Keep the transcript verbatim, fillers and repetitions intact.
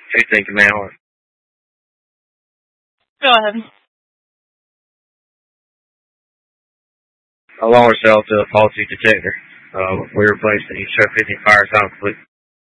fifteen Command Horn. Go ahead. Alarm cell to a faulty detector. Uh, we replaced the Show fifty fire sound complete.